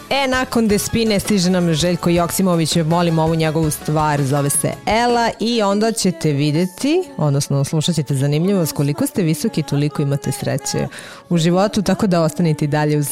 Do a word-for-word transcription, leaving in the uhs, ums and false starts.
E, nakon Despine stiže nam Željko Joksimović, molim ovu njegovu stvar, zove se Ela, i onda ćete vidjeti, odnosno slušat ćete zanimljivost, koliko ste visoki, toliko imate sreće u životu, tako da ostanite i dalje uz